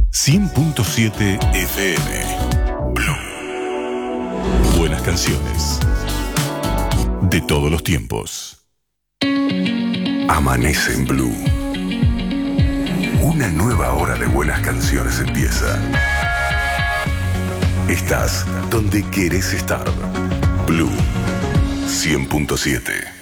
100.7 FM. Blue. Buenas canciones. De todos los tiempos. Amanece en Blue. Una nueva hora de buenas canciones empieza. Estás donde querés estar. Blue 100.7.